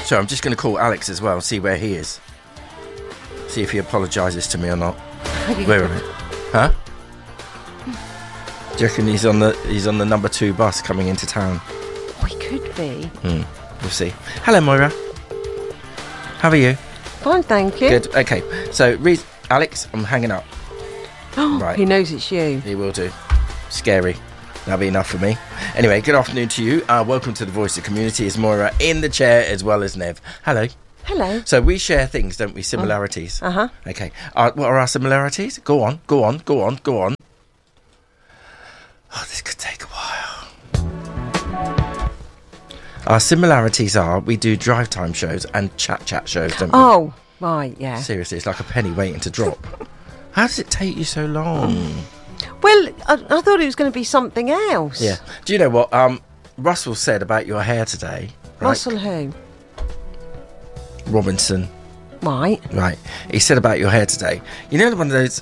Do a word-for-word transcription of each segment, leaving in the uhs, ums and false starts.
So I'm just going to call Alex as well, see where he is. See if he apologises to me or not. Where are we? Huh? Do you reckon he's on the he's on the number two bus coming into town? Oh, he could be. Hmm. We'll see. Hello, Moira. How are you? Fine, thank you. Good. Okay. So, Reese, Alex, I'm hanging up. Oh, Right. he knows it's you. He will do. Scary. That'll be enough for me. Anyway, good afternoon to you. Uh, welcome to the Voice of Community. It's Moira in the chair as well as Nev. Hello. Hello. So we share things, don't we? Similarities. Uh huh. Okay. Uh, what are our similarities? Go on. Go on. Go on. Go on. Oh, this could take a while. Our similarities are we do drive time shows and chat chat shows, don't we? Oh, right, yeah. Seriously, it's like a penny waiting to drop. How does it take you so long? Well, I, I thought it was going to be something else. Yeah. Do you know what um, Russell said about your hair today? Right? Russell who? Robinson. Right. Right. He said about your hair today. You know one of those.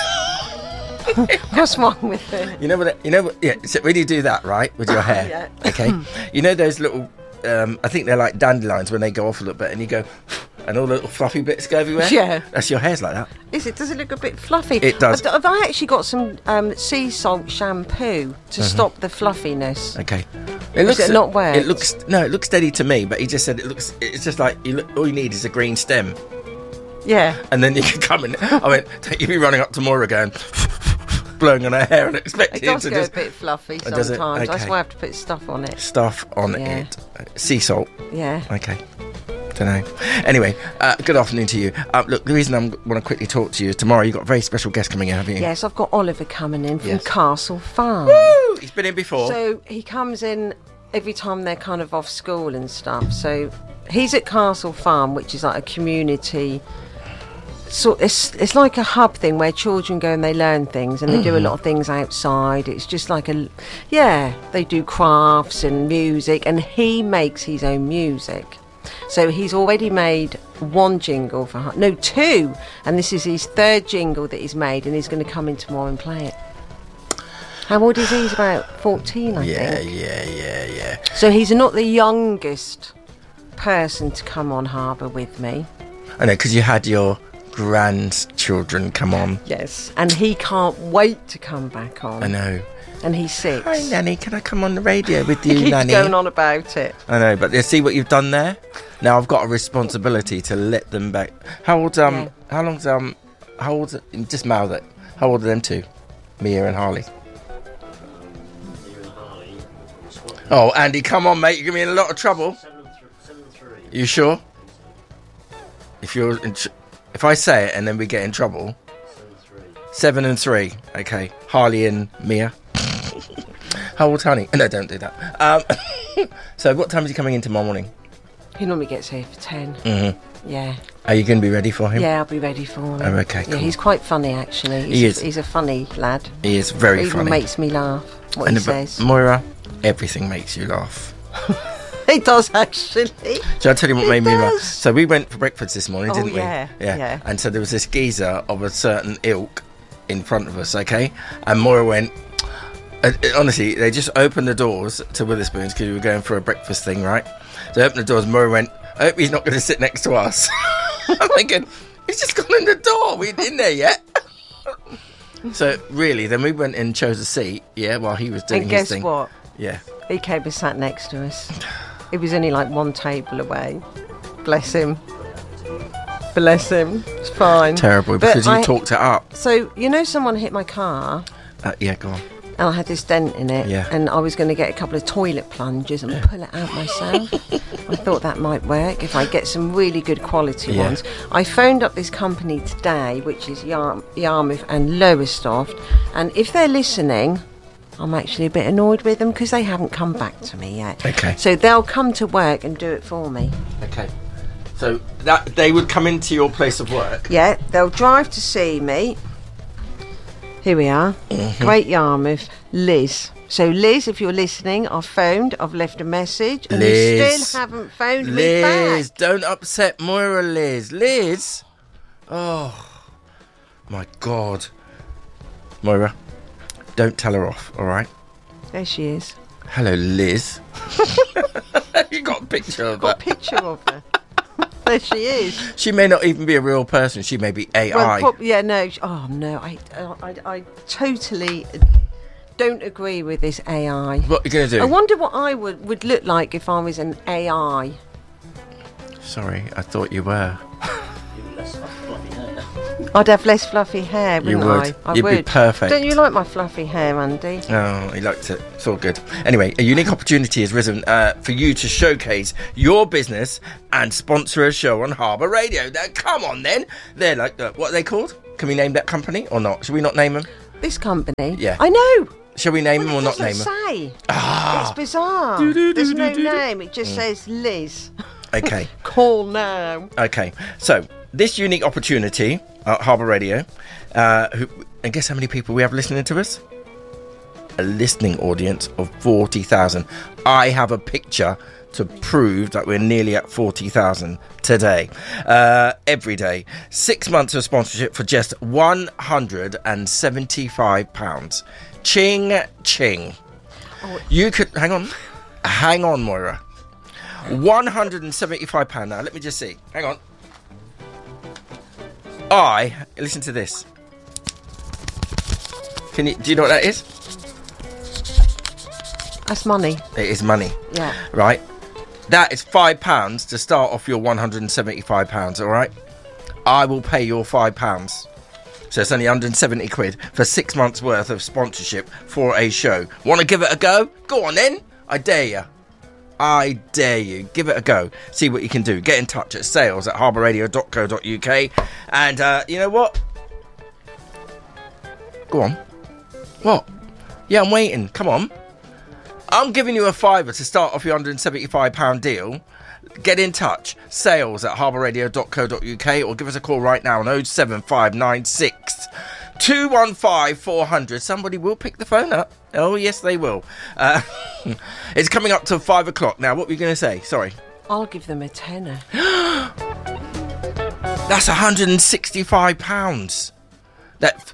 What's wrong with it? You know what? You know what? Yeah. So when you do that, right, with your hair, Yeah. okay. You know those little. Um, I think they're like dandelions when they go off a little bit, and you go, and all the little fluffy bits go everywhere. Yeah. That's your hair's like that. Is it? Does it look a bit fluffy? It does. Have have I actually got some um, sea salt shampoo to stop the fluffiness? Okay. Is it not worked? It looks no. It looks steady to me, but he just said it looks. It's just like you look. All you need is a green stem, Yeah. and then you can come in. I went. Don't you be running up to Moira going. Blowing on her hair and expecting It does to go just a bit fluffy Oh, does it? sometimes. That's Okay. why I have to put stuff on it. stuff on Yeah. it. Uh, sea salt. Yeah. Okay. Don't know. Anyway, uh, good afternoon to you. Uh, look, the reason I want to quickly talk to you is tomorrow you've got a very special guest coming in, haven't you? Yes, I've got Oliver coming in from Yes. Castle Farm. Woo! He's been in before. So he comes in every time they're kind of off school and stuff. So he's at Castle Farm, which is like a community. So it's it's like a hub thing where children go and they learn things and they do a lot of things outside. It's just like a, yeah, they do crafts and music, and he makes his own music. So he's already made one jingle for, no, two, and this is his third jingle that he's made, and he's going to come in tomorrow and play it. How old is he? He's about fourteen, I yeah, think. yeah, yeah, yeah. So he's not the youngest person to come on Harbour with me. I know, because you had your grandchildren come on. Yes. And he can't wait to come back on. I know. And he's six. Hi, Nanny. Can I come on the radio with He you, keeps Nanny? going on about it. I know, but you see what you've done there? Now I've got a responsibility to let them back. How old, um, Yeah. how long's, um, how old, just mouth it. How old are them two? Mia and Harley. Oh, Andy, come on, mate. You're going to be in a lot of trouble. Seven, th- seven three. You sure? If you're, in tr- if I say it and then we get in trouble. Seven three. Seven and three. Okay. Harley and Mia. How old's Honey? No, don't do that. Um, so what time is he coming in tomorrow morning? He normally gets here for ten. Mm-hmm. Yeah. Are you going to be ready for him? Yeah, I'll be ready for him. Oh, okay, Yeah, cool. he's quite funny, actually. He's He a, is. He's a funny lad. He is very Even funny. makes me laugh, what And he but says. Moira, everything makes you laugh. He does, actually. Shall I tell you what He made me laugh? does. So we went for breakfast this morning, Oh, didn't we? yeah, yeah. And so there was this geezer of a certain ilk in front of us, okay? And Moira went... Uh, honestly, they just opened the doors to Witherspoons because we were going for a breakfast thing, right? So they opened the doors, Moira went, I hope he's not going to sit next to us. I'm thinking, he's just gone in the door. We ain't in there yet. So really, then we went and chose a seat, yeah, while he was doing And his guess thing. what? Yeah. He came and sat next to us. He was only like one table away. Bless him. Bless him. It's fine. Terrible, But because you I- talked it up. So, you know, someone hit my car Uh, yeah, go on. and I had this dent in it, Yeah. and I was going to get a couple of toilet plungers and pull it out myself. I thought that might work if I get some really good quality Yeah. ones. I phoned up this company today, which is Yar- Yarmouth and Lowestoft, and if they're listening, I'm actually a bit annoyed with them because they haven't come back to me yet. Okay. So they'll come to work and do it for me. Okay. So that they would come into your place of work. Yeah, they'll drive to see me. Here we are. Mm-hmm. Great Yarmouth. Liz. So Liz, if you're listening, I've phoned, I've left a message, and you Liz. still haven't phoned me Liz, back. don't upset Moira, Liz. Liz. Oh, my God. Moira, don't tell her off, all right? There she is. Hello, Liz. You got picture of Got a her. picture of her. There she is. She may not even be a real person. She may be A I. Well, prob- yeah, no. sh- Oh no, I, I, I totally don't agree with this A I. What are you going to do? I wonder what I would would look like if I was an A I. Sorry, I thought you were. You less fluffy hair. I'd have less fluffy hair, You wouldn't would. I? I You'd be would. perfect. Don't you like my fluffy hair, Andy? Oh, he liked it. It's all good. Anyway, a unique opportunity has risen uh, for you to showcase your business and sponsor a show on Harbour Radio. Now, come on, then. They're like, uh, what are they called? Can we name that company or not? Should we not name them? This company? Yeah. I know. Shall we name Well, them or it not name doesn't them? say. Ah. It's bizarre. Do-do-do-do-do-do. There's no name. It just says Liz. Okay. Call now. Okay. So, this unique opportunity at Harbour Radio, uh, who, and guess how many people we have listening to us? A listening audience of forty thousand. I have a picture to prove that we're nearly at forty thousand today. Uh, every day. Six months of sponsorship for just one hundred seventy-five pounds. Ching, ching. Oh. You could, hang on. Hang on, Moira. one hundred seventy-five pounds now. Let me just see. Hang on. I, listen to this. Can you, do you know what that is? That's money. It is money. Yeah. Right? That is five pounds to start off your one hundred seventy-five pounds, all right? I will pay your five pounds. So it's only one hundred seventy quid for six months worth of sponsorship for a show. Want to give it a go? Go on then. I dare you. I dare you. Give it a go. See what you can do. Get in touch at sales at harbour radio dot co dot uk. And uh, you know what? Go on. What? Yeah, I'm waiting. Come on. I'm giving you a fiver to start off your one hundred seventy-five pounds deal. Get in touch. Sales at harbour radio dot co dot uk or give us a call right now on oh seven five nine six two one five four hundred. Somebody will pick the phone up. Oh, yes, they will. Uh, it's coming up to five o'clock. Now, what were you going to say? Sorry. I'll give them a tenner. That's one hundred sixty-five pounds. That.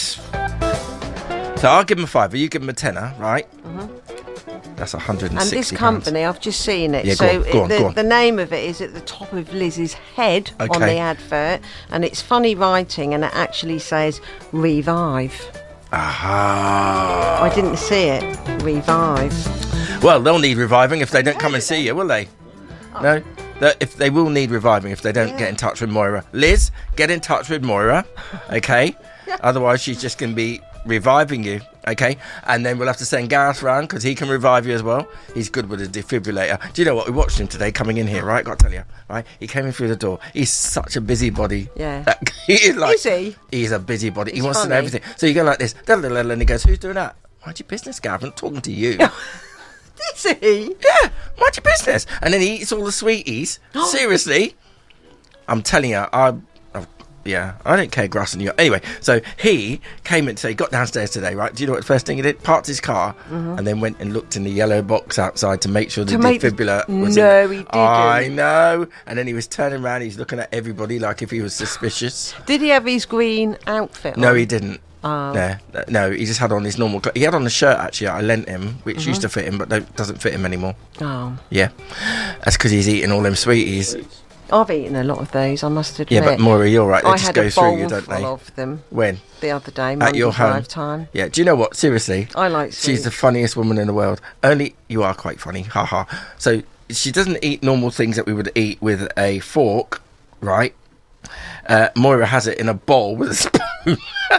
So I'll give them a fiver. You give them a tenner, right? Mm-hmm. That's one hundred sixty And this company, I've just seen it. Yeah, so go on, go on, it, the, go on. the name of it is at the top of Liz's head on Okay. the advert, and it's funny writing, and it actually says Revive. Aha. I didn't see it. Revive. Well, they'll need reviving if they don't come and see you, will they? No? That- If they will need reviving if they don't Yeah. get in touch with Moira. Liz, get in touch with Moira, okay? Otherwise, she's just going to be reviving you, okay? And then we'll have to send Gareth round because he can revive you as well. He's good with a defibrillator. Do you know what? We watched him today coming in here, right? Got to tell you, right? He came in through the door. He's such a busybody. Yeah. That- he is like. Is he? He's a busybody. He He's wants to know funny. everything. So you go like this, and he goes, "Who's doing that?" Mind your business, Gareth. I'm not talking to you. Is he? Yeah, mind your business. And then he eats all the sweeties. Seriously. I'm telling you, I, I, yeah, I don't care grass and you. Anyway, so he came in, so he got downstairs today, right? Do you know what the first thing he did? Parked his car and then went and looked in the yellow box outside to make sure the To make the- defibrillator was No, in. he didn't. I know. And then he was turning around, he's looking at everybody like if he was suspicious. Did he have his green outfit No, on? he didn't. Oh. No, no, he just had on his normal clothes. He had on a shirt, actually, I lent him, which Mm-hmm. used to fit him, but don't, doesn't fit him anymore. Oh. Yeah. That's because he's eating all them sweeties. I've eaten a lot of those, I must admit. Yeah, but Maura, you're right. They I just had go a through bowl you, don't full they? of them When? the other day, At Monday your home? drive time. Yeah, do you know what? Seriously. I like She's sweets. the funniest woman in the world. Only, you are quite funny. Ha ha. So, she doesn't eat normal things that we would eat with a fork, right? Uh, Moira has it in a bowl with a spoon.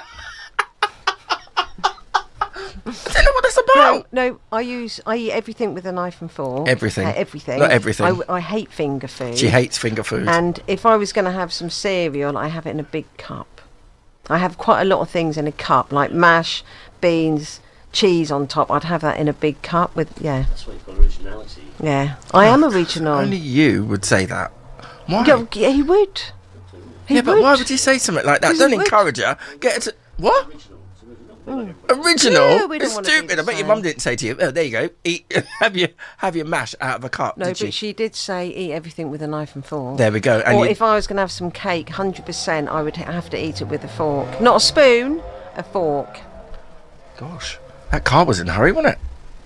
I don't know what that's about. No, no, I use I eat everything with a knife and fork. Everything. Uh, everything. Not everything. I, w- I hate finger food. She hates finger food. And if I was going to have some cereal, I have it in a big cup. I have quite a lot of things in a cup, like mash, beans, cheese on top. I'd have that in a big cup with, yeah, That's why you've got originality. yeah. I am original. Only you would say that. Why? Yeah, yeah, he would. He yeah, but why would you say something like that? 'Cause Don't he would. encourage her. Get her to... What? Original. It's original. Original? Yeah, we don't It's wanna be stupid. the I bet your same. mum didn't say to you, oh, there you go, eat, have your have your mash out of a cup, No, did she? but she did say eat everything with a knife and fork. There we go. And Or you, if I was going to have some cake, one hundred percent I would ha- have to eat it with a fork. Not a spoon, a fork. gosh, that car was in a hurry, wasn't it?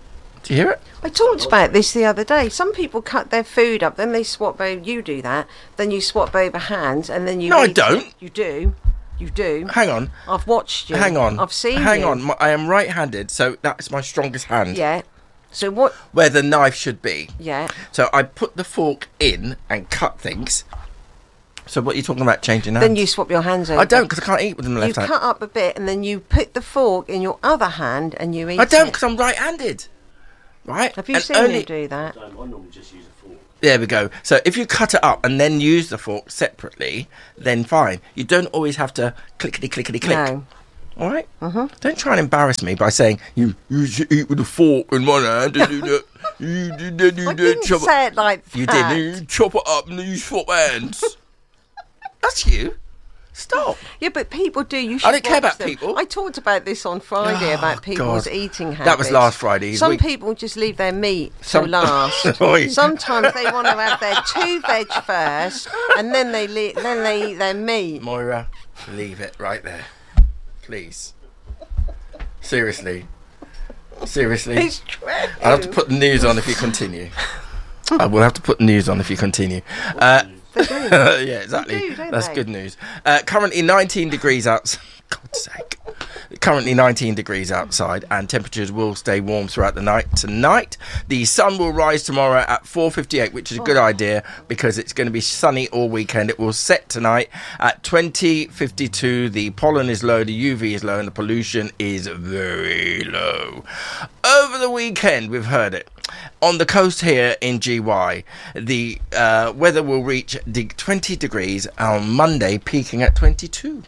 Do you hear it? I talked about this the other day. Some people cut their food up, then they swap over. You do that. Then you swap over hands, and then you. No, I eat don't. it. You do. You do. Hang on. I've watched you. Hang on. I've seen Hang you. on. My- I am right-handed, so that's my strongest hand. Yeah. So what? Where the knife should be. Yeah. So I put the fork in and cut things. So what are you talking about changing hands? Then you swap your hands over. I don't, because I can't eat with them You left hand. cut up a bit, and then you put the fork in your other hand, and you eat I don't, it. because I'm right-handed. Right? Have you And seen only- him do that? I normally just use a fork. There we go. So if you cut it up and then use the fork separately, then fine. You don't always have to clickety clickety click. No. All right? Mm-hmm. Don't try and embarrass me by saying you you should eat with a fork in one hand and do that. You did that. You I did didn't chop say it like that. You did. You chop it up and then you swap hands. That's you. Stop. Yeah, but people do. You should I don't care watch about them. people. I talked about this on Friday Oh, about people's God. eating habits. That was last Friday. Some We- people just leave their meat Some- till last. Oi. Sometimes they want to have their two veg first, and then they le- then they eat their meat. Moira, leave it right there. Please. Seriously. Seriously. It's true. I'll have to put the news on if you continue. I will have to put the news on if you continue. Uh, yeah, exactly. They do, don't That's they? good news. Uh, currently nineteen degrees outside. God's sake. Currently nineteen degrees outside, and temperatures will stay warm throughout the night tonight. The sun will rise tomorrow at four fifty-eight, which is a good idea because it's going to be sunny all weekend. It will set tonight at twenty fifty-two. The pollen is low, the U V is low, and the pollution is very low. Over the weekend, we've heard it. On the coast here in G Y, the uh, weather will reach de- twenty degrees on Monday, peaking at twenty-two.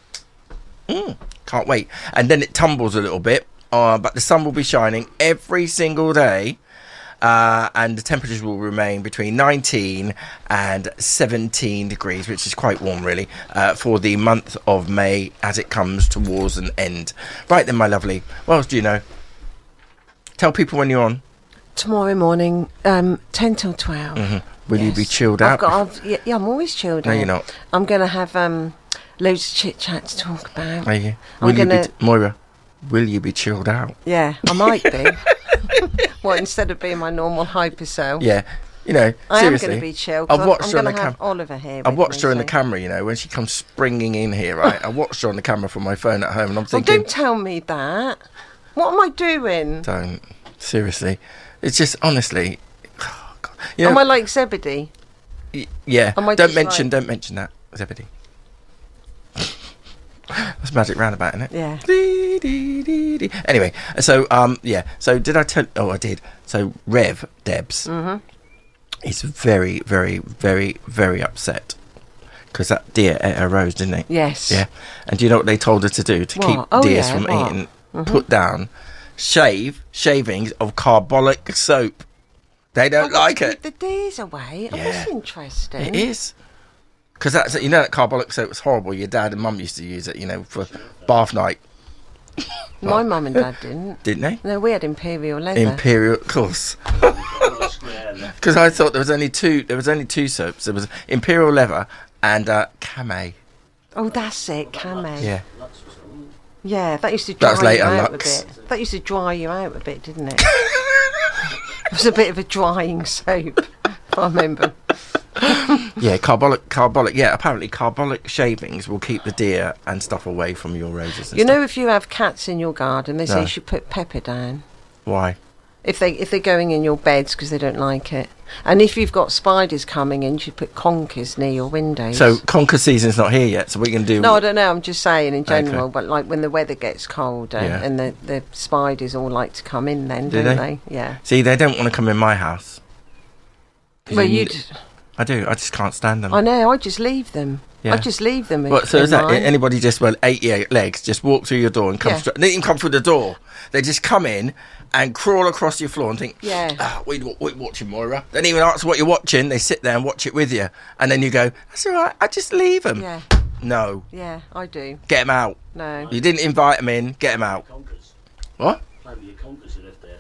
Mm, can't wait. And then it tumbles a little bit, uh, but the sun will be shining every single day, uh, and the temperatures will remain between nineteen and seventeen degrees, which is quite warm, really, uh, for the month of May as it comes towards an end. Right then, my lovely, what else do you know? Tell people when you're on. Tomorrow morning, um, ten till twelve. Mm-hmm. Will you Yes. be chilled I've out? got, I've, yeah, yeah, I'm always chilled No, out. you're not. I'm going to have um, loads of chit chat to talk about. Are you? I'm Will you gonna- be, t- Moira, will you be chilled out? Yeah, I might be. Well, instead of being my normal hyper self. Yeah. You know, I seriously. am going to be chilled. I 'cause watched I'm her on going the to have cam- Oliver here. I with watched me, her in the so- camera, you know, when she comes springing in here, right? I watched her on the camera from my phone at home, and I'm Oh, thinking, don't tell me that. What am I doing? don't. Seriously. It's just, honestly. Oh, God. You know, Am I like Zebedee? y- yeah. am I Don't just mention, like- don't mention that, Zebedee. That's Magic Roundabout, isn't it? Yeah. Dee, dee, dee, dee. Anyway, so, um, yeah. So, did I tell... Oh, I did. So, Rev, Debs, Mm-hmm. is very, very, very, very upset. Because that deer ate her rose, didn't he? Yes. Yeah. And do you know what they told her to do to What? keep Oh, deers yeah, from what? eating? Mhm. Put down shave shavings of carbolic soap. They don't Oh, like to it. keep the days away. Oh, Yeah. that's interesting. It is. Because that's, you know, that carbolic soap was horrible. Your dad and mum used to use it, you know, for bath night, My mum and dad didn't. didn't they? No, we had Imperial leather. Imperial, of course. Because I thought there was only two. There was only two soaps. There was Imperial Leather and uh, Camay. Oh, that's it, Camay. Yeah. Yeah, that used to dry That was later, you out Lux. a bit. That used to dry you out a bit, didn't it? It was a bit of a drying soap, if I remember. Yeah, carbolic, carbolic. Yeah, apparently carbolic shavings will keep the deer and stuff away from your roses. And You stuff. know, if you have cats in your garden, they say No. you should put pepper down. Why? If they if they're going in your beds because they don't like it, and if you've got spiders coming in, you should put conkers near your windows. So conker season's not here yet, so we can do. no, I don't know. I'm just saying in Okay. general, but like when the weather gets colder Yeah. and the, the spiders all like to come in, then Do don't they? they? Yeah. See, they don't want to come in my house. 'Cause Well, you- you'd. I do. I just can't stand them. I know. I just leave them. Yeah. I just leave them. What, so in is that mine. anybody just well eighty-eight legs just walk through your door and come Yeah. straight? They didn't even come through the door. They just come in and crawl across your floor and think, Yeah. ah, what are you what are you watching, Moira? They don't even answer what you're watching. They sit there and watch it with you, and then you go, that's all right. I just leave them. Yeah. No, Yeah, I do. get them out. No. You didn't invite them in. Get them out. Conkers. What? Play with your conkers you left there.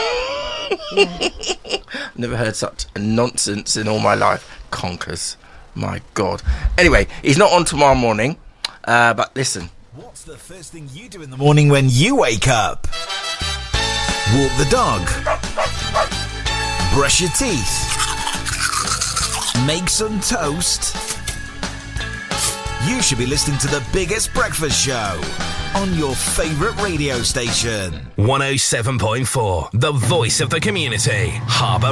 Never heard such nonsense in all my life. Conkers. My God. Anyway, he's not on tomorrow morning, uh, but listen. What's the first thing you do in the morning when you wake up? Walk the dog. Brush your teeth. Make some toast. You should be listening to the biggest breakfast show on your favourite radio station. one oh seven point four, the voice of the community, Harbour